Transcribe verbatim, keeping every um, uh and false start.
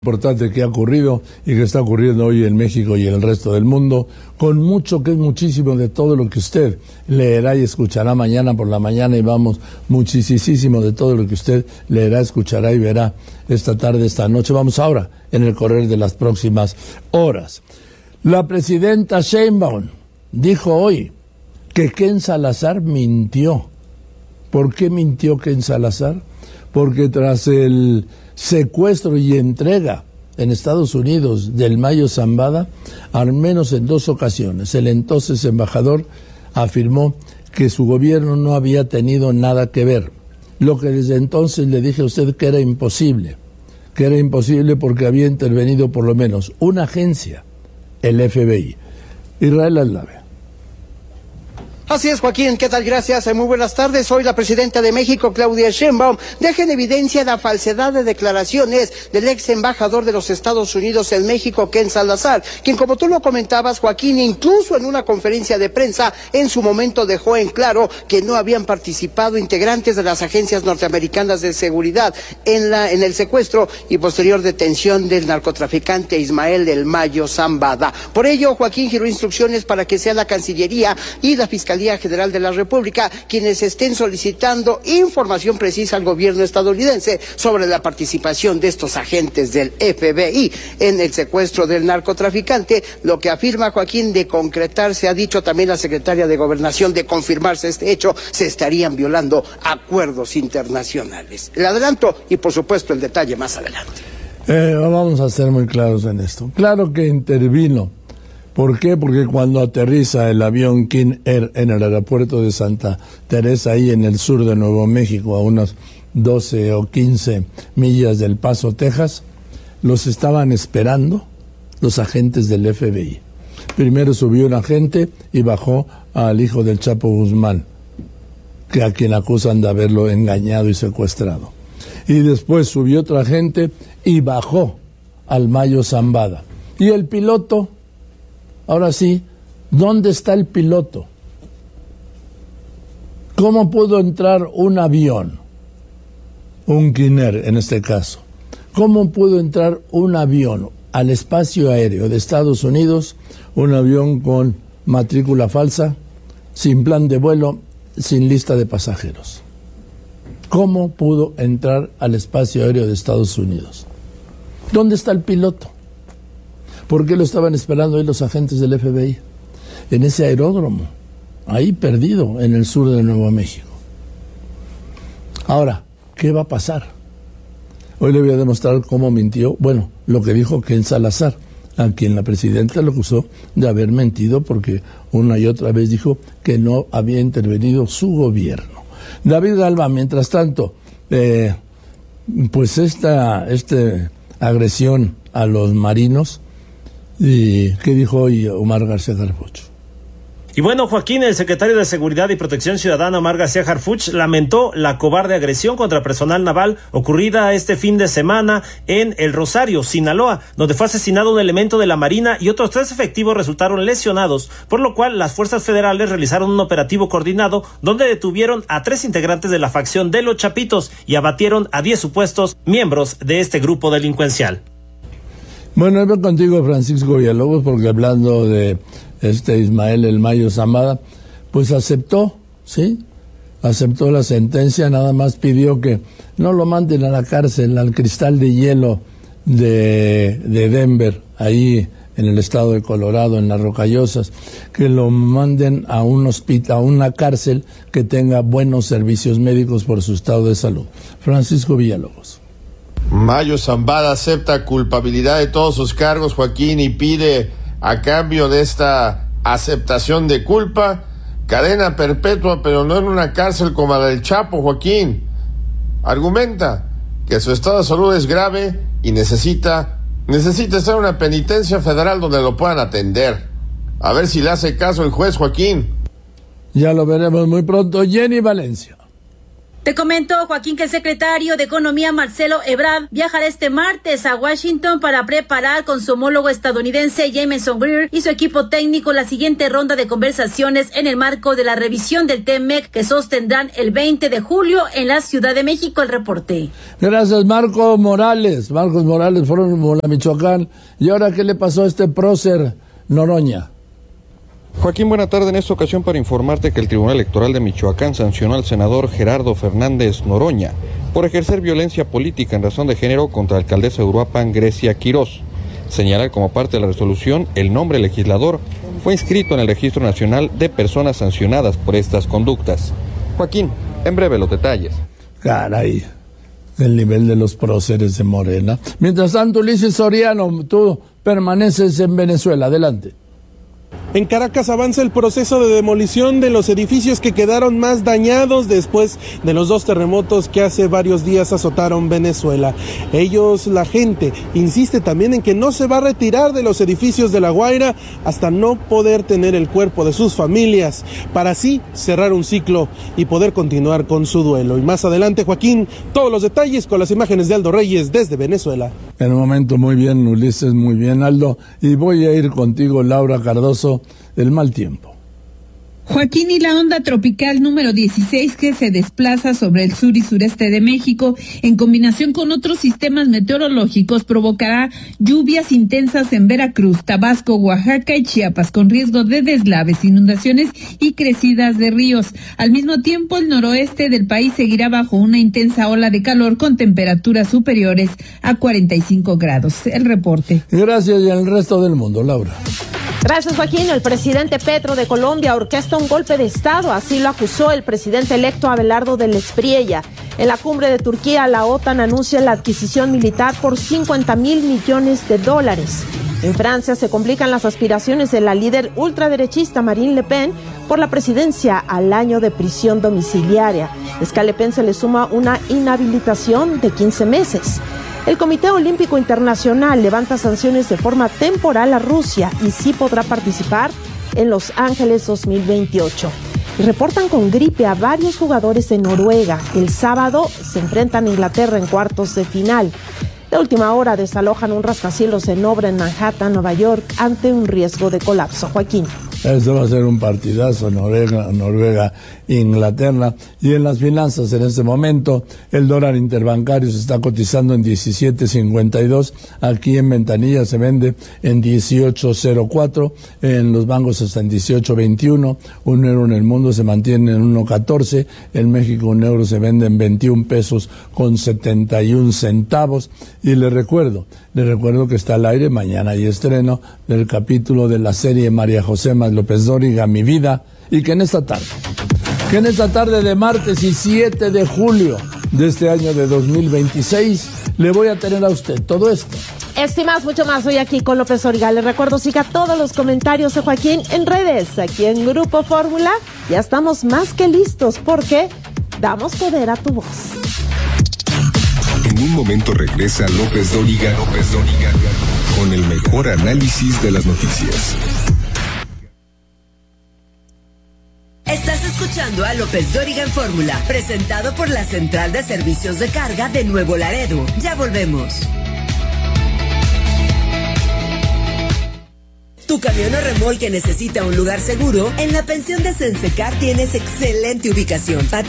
Importante que ha ocurrido y que está ocurriendo hoy en México y en el resto del mundo, con mucho que es muchísimo de todo lo que usted leerá y escuchará mañana por la mañana, y vamos, muchísimo de todo lo que usted leerá, escuchará y verá esta tarde, esta noche. Vamos ahora en el correr de las próximas horas. La presidenta Sheinbaum dijo hoy que Ken Salazar mintió. ¿Por qué mintió Ken Salazar? Porque tras el secuestro y entrega en Estados Unidos del Mayo Zambada, al menos en dos ocasiones, el entonces embajador afirmó que su gobierno no había tenido nada que ver. Lo que desde entonces le dije a usted que era imposible, que era imposible porque había intervenido por lo menos una agencia, el F B I. Israel Aslave. Así es, Joaquín, ¿qué tal? Gracias, muy buenas tardes. Hoy la presidenta de México, Claudia Sheinbaum, deja en evidencia la falsedad de declaraciones del ex embajador de los Estados Unidos en México, Ken Salazar, quien, como tú lo comentabas, Joaquín, incluso en una conferencia de prensa, en su momento dejó en claro que no habían participado integrantes de las agencias norteamericanas de seguridad en, la, en el secuestro y posterior detención del narcotraficante Ismael del Mayo Zambada. Por ello, Joaquín giró instrucciones para que sea la Cancillería y la Fiscalía General de la República quienes estén solicitando información precisa al gobierno estadounidense sobre la participación de estos agentes del F B I en el secuestro del narcotraficante, lo que afirma Joaquín de concretarse, ha dicho también la secretaria de Gobernación, de confirmarse este hecho, se estarían violando acuerdos internacionales. El adelanto y por supuesto el detalle más adelante. Eh, vamos a ser muy claros en esto. Claro que intervino. ¿Por qué? Porque cuando aterriza el avión King Air en el aeropuerto de Santa Teresa, ahí en el sur de Nuevo México, a unas doce o quince millas del Paso, Texas, los estaban esperando los agentes del F B I. Primero subió un agente y bajó al hijo del Chapo Guzmán, que a quien acusan de haberlo engañado y secuestrado. Y después subió otro agente y bajó al Mayo Zambada. Y el piloto... Ahora sí, ¿dónde está el piloto? ¿Cómo pudo entrar un avión, un King Air en este caso? ¿Cómo pudo entrar un avión al espacio aéreo de Estados Unidos, un avión con matrícula falsa, sin plan de vuelo, sin lista de pasajeros? ¿Cómo pudo entrar al espacio aéreo de Estados Unidos? ¿Dónde está el piloto? ¿Por qué lo estaban esperando ahí los agentes del F B I? En ese aeródromo, ahí perdido, en el sur de Nuevo México. Ahora, ¿qué va a pasar? Hoy le voy a demostrar cómo mintió, bueno, lo que dijo Ken Salazar, a quien la presidenta lo acusó de haber mentido porque una y otra vez dijo que no había intervenido su gobierno. David Alba, mientras tanto, eh, pues esta, esta agresión a los marinos. ¿Y qué dijo hoy Omar García Harfuch? Y bueno, Joaquín, el secretario de Seguridad y Protección Ciudadana, Omar García Harfuch, lamentó la cobarde agresión contra personal naval ocurrida este fin de semana en El Rosario, Sinaloa, donde fue asesinado un elemento de la Marina y otros tres efectivos resultaron lesionados, por lo cual las fuerzas federales realizaron un operativo coordinado donde detuvieron a tres integrantes de la facción de los Chapitos y abatieron a diez supuestos miembros de este grupo delincuencial. Bueno, voy contigo, Francisco Villalobos, porque hablando de este Ismael el Mayo Zambada, pues aceptó, ¿sí? Aceptó la sentencia, nada más pidió que no lo manden a la cárcel, al Cristal de Hielo de, de Denver, ahí en el estado de Colorado, en las Rocallosas, que lo manden a un hospital, a una cárcel que tenga buenos servicios médicos por su estado de salud. Francisco Villalobos. Mayo Zambada acepta culpabilidad de todos sus cargos, Joaquín, y pide, a cambio de esta aceptación de culpa, cadena perpetua, pero no en una cárcel como la del Chapo, Joaquín. Argumenta que su estado de salud es grave y necesita, necesita estar en una penitencia federal donde lo puedan atender. A ver si le hace caso el juez, Joaquín. Ya lo veremos muy pronto. Jenny Valencia. Te comento, Joaquín, que el secretario de Economía, Marcelo Ebrard, viajará este martes a Washington para preparar con su homólogo estadounidense, Jameson Greer, y su equipo técnico la siguiente ronda de conversaciones en el marco de la revisión del T M E C que sostendrán el veinte de julio en la Ciudad de México. El reporte. Gracias, Marcos Morales. Marcos Morales, fueron a Michoacán. ¿Y ahora qué le pasó a este prócer Noroña? Joaquín, buena tarde. En esta ocasión para informarte que el Tribunal Electoral de Michoacán sancionó al senador Gerardo Fernández Noroña por ejercer violencia política en razón de género contra la alcaldesa de Uruapan, Grecia Quirós. Señalar como parte de la resolución, el nombre legislador fue inscrito en el Registro Nacional de Personas Sancionadas por estas conductas. Joaquín, en breve los detalles. Caray, el nivel de los próceres de Morena. Mientras tanto, Ulises Soriano, tú permaneces en Venezuela. Adelante. En Caracas avanza el proceso de demolición de los edificios que quedaron más dañados después de los dos terremotos que hace varios días azotaron Venezuela. Ellos, la gente, insiste también en que no se va a retirar de los edificios de La Guaira hasta no poder tener el cuerpo de sus familias, para así cerrar un ciclo y poder continuar con su duelo. Y más adelante, Joaquín, todos los detalles con las imágenes de Aldo Reyes desde Venezuela. En un momento, muy bien, Ulises, muy bien, Aldo. Y voy a ir contigo, Laura Cardoso, el mal tiempo. Joaquín, y la onda tropical número dieciséis que se desplaza sobre el sur y sureste de México, en combinación con otros sistemas meteorológicos, provocará lluvias intensas en Veracruz, Tabasco, Oaxaca y Chiapas, con riesgo de deslaves, inundaciones y crecidas de ríos. Al mismo tiempo, el noroeste del país seguirá bajo una intensa ola de calor con temperaturas superiores a cuarenta y cinco grados. El reporte. Gracias, y al resto del mundo, Laura. Gracias, Joaquín. El presidente Petro de Colombia orquesta un golpe de Estado, así lo acusó el presidente electo Abelardo del Espriella. En la cumbre de Turquía, la OTAN anuncia la adquisición militar por cincuenta mil millones de dólares. En Francia se complican las aspiraciones de la líder ultraderechista Marine Le Pen por la presidencia al año de prisión domiciliaria. Es que a Le Pen se le suma una inhabilitación de quince meses. El Comité Olímpico Internacional levanta sanciones de forma temporal a Rusia y sí podrá participar en Los Ángeles dos mil veintiocho. Y reportan con gripe a varios jugadores de Noruega. El sábado se enfrentan a Inglaterra en cuartos de final. De última hora desalojan un rascacielos en obra en Manhattan, Nueva York, ante un riesgo de colapso. Joaquín. Eso va a ser un partidazo, Noruega, Noruega, Inglaterra. Y en las finanzas, en este momento, el dólar interbancario se está cotizando en diecisiete cincuenta y dos. Aquí en Ventanilla se vende en dieciocho cero cuatro. En los bancos está en dieciocho veintiuno. Un euro en el mundo se mantiene en uno catorce. En México un euro se vende en veintiún pesos con setenta y un centavos. Y le recuerdo, le recuerdo que está al aire, mañana hay estreno del capítulo de la serie María José López Dóriga, Mi Vida, y que en esta tarde, que en esta tarde de martes y siete de julio de este año de dos mil veintiséis, le voy a tener a usted todo esto. Este y más, mucho más, hoy aquí con López Dóriga. Les recuerdo, siga todos los comentarios de Joaquín en redes, aquí en Grupo Fórmula. Ya estamos más que listos porque damos poder a tu voz. En un momento regresa López Dóriga, López Dóriga, con el mejor análisis de las noticias. Estás escuchando a López Dóriga en Fórmula, presentado por la Central de Servicios de Carga de Nuevo Laredo. Ya volvemos. Tu camión o remolque necesita un lugar seguro. En la pensión de Sensecar tienes excelente ubicación, patios